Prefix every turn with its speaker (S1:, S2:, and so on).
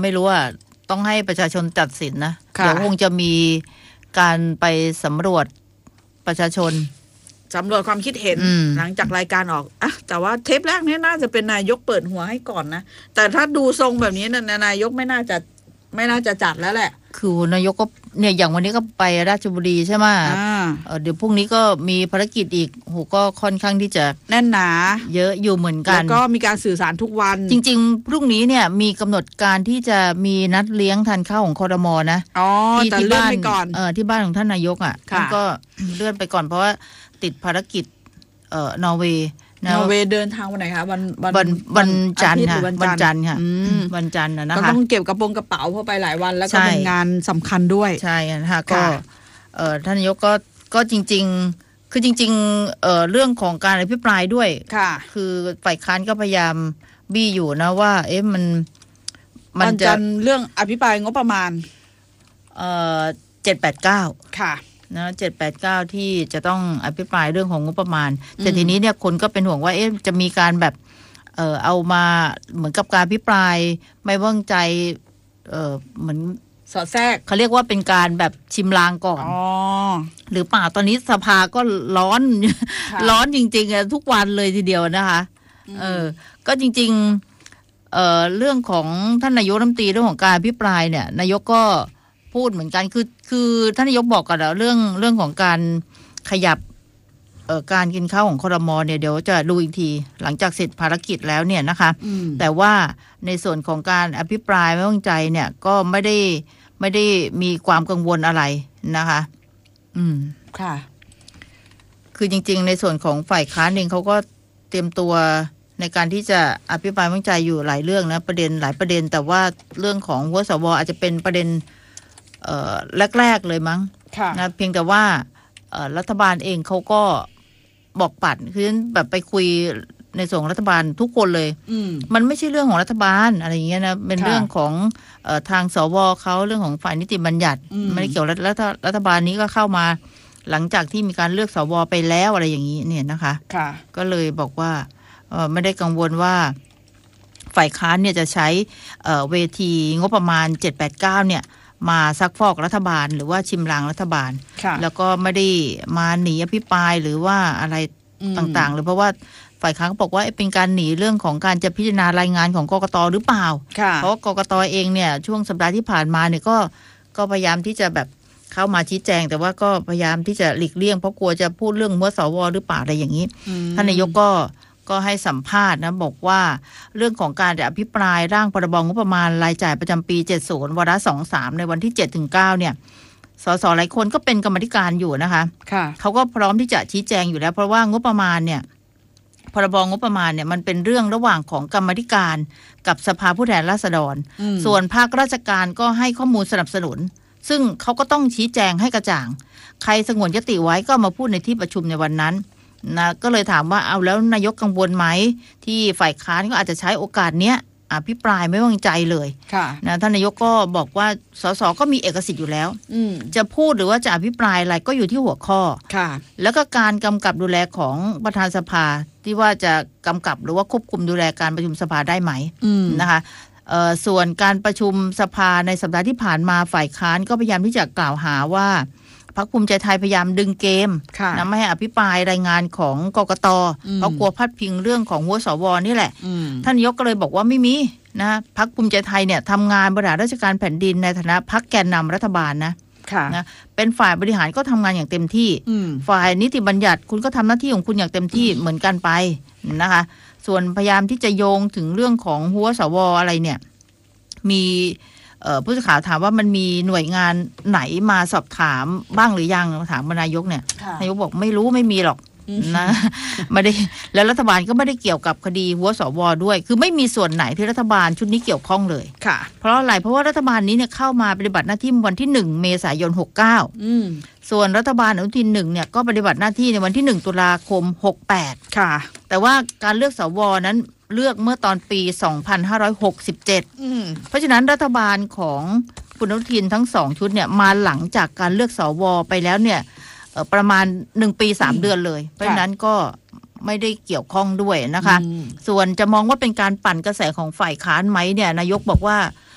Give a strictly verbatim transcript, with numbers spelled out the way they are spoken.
S1: ไม่รู้อ่ะต้องให้ประชาชนตัดสินนะเดี๋ยวคงจะมีการไปสำรวจประชาชน
S2: สำรวจความคิดเห็นหลังจากรายการออกอ่ะแต่ว่าเทปแรกนี้น่าจะเป็นนายกเปิดหัวให้ก่อนนะแต่ถ้าดูทรงแบบนี้นะนายกไม่น่าจะไม่น่าจะจัดแล้วแหละ
S1: คือนายกก็เนี่ยอย่างวันนี้ก็ไปราชบุรีใช่ไหมเดี๋ยวพรุ่งนี้ก็มีภารกิจอีกโหก็ค่อนข้างที่จะ
S2: แน่นหนา
S1: เยอะอยู่เหมือนกัน
S2: แล้วก็มีการสื่อสารทุกวัน
S1: จริงๆพรุ่งนี้เนี่ยมีกำหนดการที่จะมีนัดเลี้ยงทานข้าวของครม.นะ
S2: อ๋อแต่เลื่อนไปก่อน
S1: เออที่บ้านของท่านนายกอ่ะก็เลื่อนไปก่อนเพราะว่าติดภารกิจเอ่อนอร์เวย์
S2: นอร์เวย์เดินทางวันไหนคะวัน
S1: วันวันจันทร์ค่ะวันจันทร์ค่ะวันจันทร์นะคะ
S2: ก็ต้องเก็บกระโปรงกระเป๋าเข้าไปหลายวันแล้วก็เป็นงานสำคัญด้วย
S1: ใช่ค่ะก็เอ่อท่านนายกก็ก็จริงๆคือจริงๆเอ่อเรื่องของการอภิปรายด้วย
S2: ค่ะ
S1: คือฝ่ายค้านก็พยายามบี้อยู่นะว่าเอ๊ะมัน
S2: มันจะเรื่องอภิปรายงบประมาณ
S1: เอ่อเจ็ดแปดเก้า
S2: ค่ะ
S1: นะเจ็ดแปดเก้าที่จะต้องอภิปรายเรื่องของงบประมาณแต่ทีนี้เนี่ยคนก็เป็นห่วงว่าเอ๊ะจะมีการแบบเอ่อเอามาเหมือนกับการอภิปรายไม่ไว้วางใจเอ่อเหมือน
S2: สอดแทรก
S1: เขาเรียกว่าเป็นการแบบชิมลางก่อน
S2: อ๋อ
S1: หรือเปล่าตอนนี้สภาก็ร้อน ร้อนจริงๆอ่ะทุกวันเลยทีเดียวนะคะเออก็จริงๆเอ่อเรื่องของท่านนายกรัฐมนตรีเรื่องของการอภิปรายเนี่ยนายกก็พูดเหมือนกันคือคือท่านนายกบอกกันแล้วเรื่องเรื่องของการขยับเอ่อการกินข้าวของครม.เนี่ยเดี๋ยวจะดูอีกทีหลังจากเสร็จภารกิจแล้วเนี่ยนะคะแต่ว่าในส่วนของการอภิปรายไม่ไว้วางใจเนี่ยก็ไม่ได้ไม่ได้มีความกังวลอะไรนะคะอืม
S2: ค่ะ
S1: คือจริงๆในส่วนของฝ่ายค้านเองเขาก็เตรียมตัวในการที่จะอภิปรายไม่ไว้วางใจอยู่หลายเรื่องนะประเด็นหลายประเด็นแต่ว่าเรื่องของหัวสวอาจจะเป็นประเด็นเอ่อแรกๆเลยมั้งนะเพียงแต่ว่ารัฐบาลเองเขาก็บอกปัดคือแบบไปคุยในส่วนของรัฐบาลทุกคนเลยมันไม่ใช่เรื่องของรัฐบาลอะไรอย่างเงี้ยนะเป็นเรื่องของเอ่อทางสวเขาเรื่องของฝ่ายนิติบัญญัติไม่ได้เกี่ยวรัฐรัฐบาลนี้ก็เข้ามาหลังจากที่มีการเลือกสวไปแล้วอะไรอย่างนี้เนี่ยนะคะก็เลยบอกว่าเอ่อไม่ได้กังวลว่าฝ่ายค้านเนี่ยจะใช้เอ่อเวทีงบประมาณเจ็ดแปดเก้าเนี่ยมาซักฟอกรัฐบาลหรือว่าชิมลางรัฐบาลแล้วก็ไม่ได้มาหนีอภิปรายหรือว่าอะไรต่างๆเลยเพราะว่าฝ่ายค้านก็บอกว่าเป็นการหนีเรื่องของการจะพิจารณารายงานของกกต.หรือเปล่าเพราะว่ากกต.เองเนี่ยช่วงสัปดาห์ที่ผ่านมาเนี่ยก็ก็พยายามที่จะแบบเข้ามาชี้แจงแต่ว่าก็พยายามที่จะหลีกเลี่ยงเพราะกลัวจะพูดเรื่องหัวสวหรือเปล่าอะไรอย่างนี้ท่านนายกก็ก็ให้สัมภาษณ์นะบอกว่าเรื่องของการอภิปรายร่างพรบงบประมาณรายจ่ายประจำปีเจ็ดสิบวาระสองสามในวันที่ เจ็ดถึงเก้า เนี่ยสสหลายคนก็เป็นกรรมธิการอยู่นะคะเขาก็พร้อมที่จะชี้แจงอยู่แล้วเพราะว่างบประมาณเนี่ยพรบงบประมาณเนี่ยมันเป็นเรื่องระหว่างของกรรมธิการกับสภาผู้แทนราษฎรส่วนภาคราชการก็ให้ข้อมูลสนับสนุนซึ่งเขาก็ต้องชี้แจงให้กระจ่างใครสงวนยติไว้ก็มาพูดในที่ประชุมในวันนั้นนะก็เลยถามว่าเอาแล้วนายกกังวลไหมที่ฝ่ายค้านก็อาจจะใช้โอกาสเนี้ยอภิปรายไม่ไว้วางใจเลยนะท่านนายกก็บอกว่าสสก็มีเอกสิทธิ์อยู่แล้วจะพูดหรือว่าจะอภิปรายอะไรก็อยู่ที่หัวข้อแล้วก็การกำกับดูแลของประธานสภาที่ว่าจะกำกับหรือว่าควบคุมดูแลการประชุมสภาได้ไหมนะคะส่วนการประชุมสภาในสัปดาห์ที่ผ่านมาฝ่ายค้านก็พยายามที่จะกล่าวหาว่าพรรคภูมิใจไทยพยายามดึงเกมนะไม่ให้อภิปรายรายงานของกกต.เพราะกลัวพัดพิงเรื่องของหัวสวนี่แหละท่านนายกก็เลยบอกว่าไม่มีนะพรรคภูมิใจไทยเนี่ยทำงานบริหารราชการแผ่นดินในฐานะพรรคแกนนำรัฐบาลนะนะเป็นฝ่ายบริหารก็ทำงานอย่างเต็มที่ฝ่ายนิติบัญญัติคุณก็ทำหน้าที่ของคุณอย่างเต็มที่เหมือนกันไปนะคะส่วนพยายามที่จะโยงถึงเรื่องของหัวสวอะไรเนี่ยมีผู้สื่อข่าวถามว่ามันมีหน่วยงานไหนมาสอบถามบ้างหรือยังถามนายกเนี่ยนายกบอกไม่รู้ไม่มีหรอกนะไม่ได้แล้วรัฐบาลก็ไม่ได้เกี่ยวกับคดีหัวสวด้วยคือไม่มีส่วนไหนที่รัฐบาลชุดนี้เกี่ยวข้องเลย
S2: ค่ะ
S1: เพราะอะไรเพราะว่ารัฐบาลนี้เนี่ยเข้ามาปฏิบัติหน้าที่วันที่หนึ่งเมษายนหกสิบเก้าอืมส่วนรัฐบาลอนุทินหนึ่งเนี่ยก็ปฏิบัติหน้าที่ในวันที่หนึ่งตุลาคมหกสิบแปด
S2: ค่ะ
S1: แต่ว่าการเลือกสวนั้นเลือกเมื่อตอนปีสองพันห้าร้อยหกสิบเจ็ดเพราะฉะนั้นรัฐบาลของคุณอนุทินทั้งสองชุดเนี่ยมาหลังจากการเลือกสวไปแล้วเนี่ยประมาณหนึ่งปีสามเดือนเลยเพราะฉะนั้นก็ไม่ได้เกี่ยวข้องด้วยนะคะส่วนจะมองว่าเป็นการปั่นกระแสของฝ่ายค้านไหมเนี่ยนายกบอกว่า